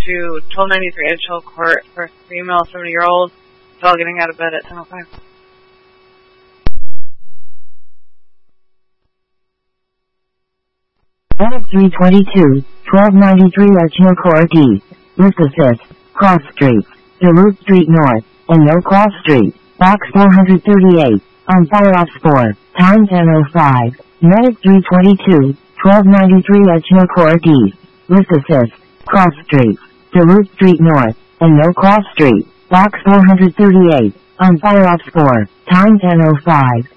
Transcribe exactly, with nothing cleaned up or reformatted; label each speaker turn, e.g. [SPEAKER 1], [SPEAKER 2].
[SPEAKER 1] to twelve ninety-three Edgehill Court for a female seventy-year-old dog getting out of bed at ten oh five.
[SPEAKER 2] Unit three twenty-two, twelve ninety-three Edgehill Court East, Lissa fifth, Cross Street, Duluth Street North, and No Cross Street, Box four thirty-eight, on Fire Ops four, time ten oh five. Unit three twenty-two, twelve ninety-three Edgehill Court East, Lissa fifth, Cross Street, Duluth Street North, and No Cross Street, Box four thirty-eight, on Fire Ops four, time ten oh five.